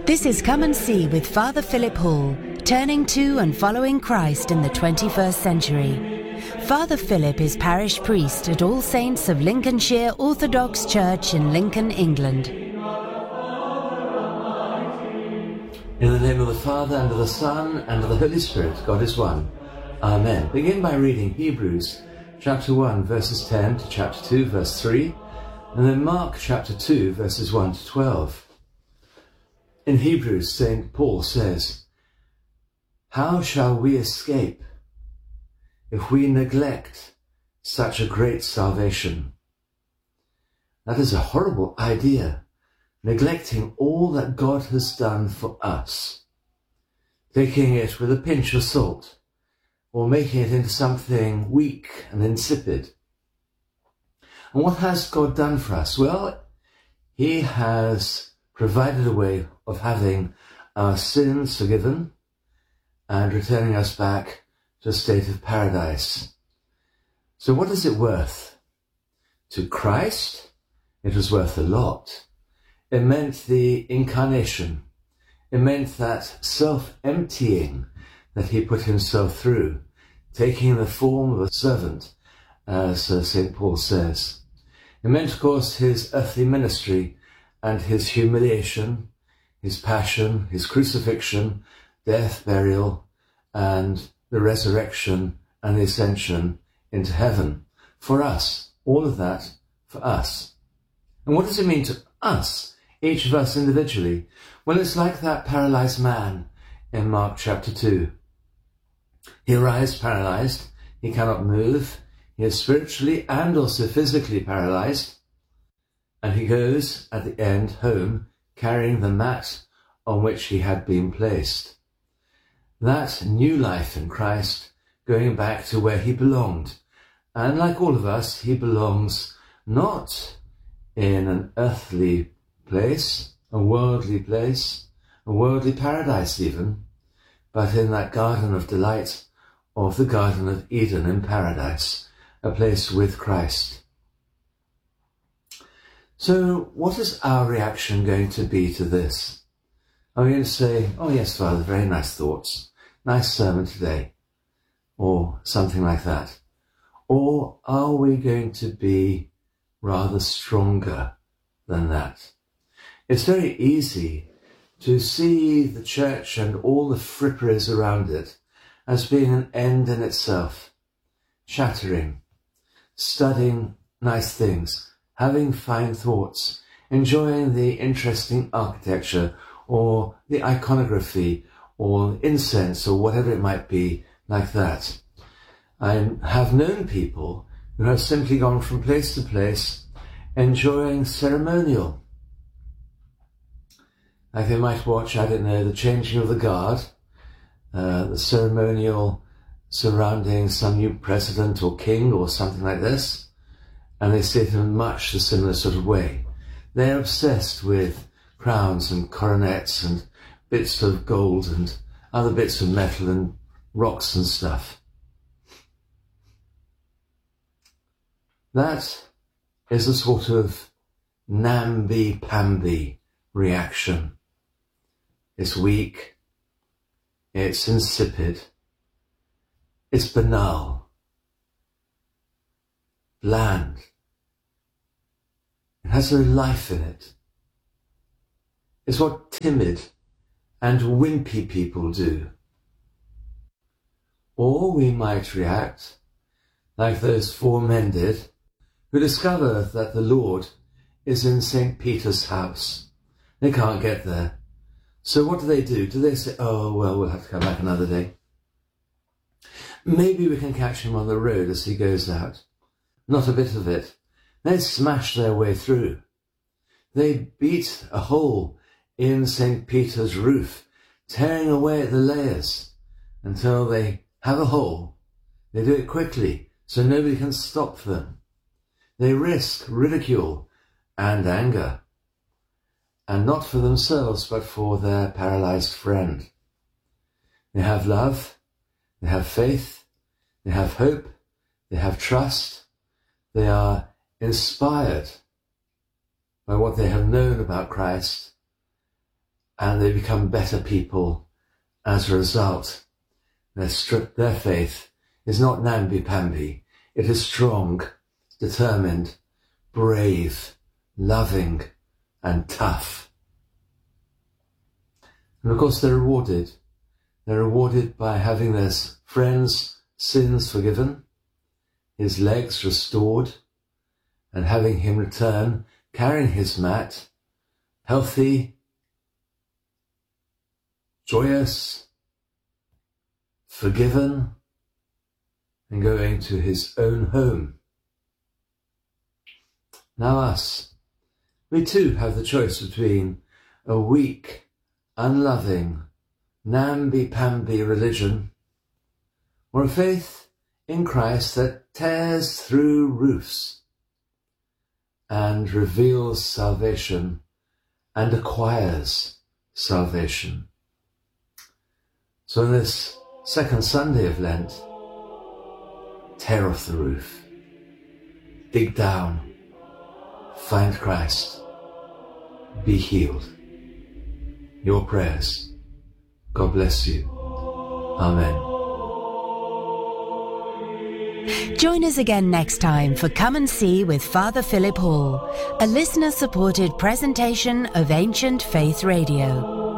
This is Come and See with Father Philip Hall, turning to and following Christ in the 21st century. Father Philip is parish priest at All Saints of Lincolnshire Orthodox Church in Lincoln, England. In the name of the Father, and of the Son, and of the Holy Spirit, God is one. Amen. Begin by reading Hebrews chapter 1, verses 10 to chapter 2, verse 3, and then Mark chapter 2, verses 1 to 12. In Hebrews, St. Paul says, "How shall we escape if we neglect such a great salvation?" That is a horrible idea, neglecting all that God has done for us, taking it with a pinch of salt, or making it into something weak and insipid. And what has God done for us? Well, He has provided a way of having our sins forgiven and returning us back to a state of paradise. So what is it worth? To Christ, it was worth a lot. It meant the incarnation. It meant that self-emptying that He put Himself through, taking the form of a servant, as St. Paul says. It meant, of course, His earthly ministry and His humiliation, His passion, His crucifixion, death, burial, and the resurrection and the ascension into heaven. For us, all of that for us. And what does it mean to us, each of us individually? Well, it's like that paralyzed man in Mark chapter 2. He arrives paralyzed, he cannot move, he is spiritually and also physically paralyzed, and he goes at the end home carrying the mat on which he had been placed. That new life in Christ, going back to where he belonged. And like all of us, he belongs not in an earthly place, a worldly paradise even, but in that garden of delight of the Garden of Eden in paradise, a place with Christ. So what is our reaction going to be to this? Are we going to say, "Oh yes, Father, very nice thoughts, nice sermon today," or something like that? Or are we going to be rather stronger than that? It's very easy to see the church and all the fripperies around it as being an end in itself, chattering, studying nice things, having fine thoughts, enjoying the interesting architecture or the iconography or incense or whatever it might be like that. I have known people who have simply gone from place to place enjoying ceremonial. Like they might watch, I don't know, the changing of the guard, the ceremonial surrounding some new president or king or something like this, and they see it in much the similar sort of way. They're obsessed with crowns and coronets and bits of gold and other bits of metal and rocks and stuff. That is a sort of namby-pamby reaction. It's weak, it's insipid, it's banal, bland. It has no life in it. It's what timid and wimpy people do. Or we might react like those four men did, who discover that the Lord is in St. Peter's house. They can't get there. So what do? Do they say, "Oh, well, we'll have to come back another day. Maybe we can catch him on the road as he goes out"? Not a bit of it. They smash their way through. They beat a hole in St. Peter's roof, tearing away at the layers until they have a hole. They do it quickly so nobody can stop them. They risk ridicule and anger, and not for themselves but for their paralyzed friend. They have love, they have faith, they have hope, they have trust. They are inspired by what they have known about Christ and they become better people as a result. Their faith is not namby-pamby. It is strong, determined, brave, loving, and tough. And of course they're rewarded. They're rewarded by having their friends' sins forgiven, his legs restored, and having him return carrying his mat, healthy, joyous, forgiven, and going to his own home. Now us, we too have the choice between a weak, unloving, namby-pamby religion, or a faith in Christ that tears through roofs and reveals salvation and acquires salvation. So on this second Sunday of Lent, tear off the roof, dig down, find Christ, be healed. Your prayers. God bless you. Amen. Join us again next time for Come and See with Father Philip Hall, a listener-supported presentation of Ancient Faith Radio.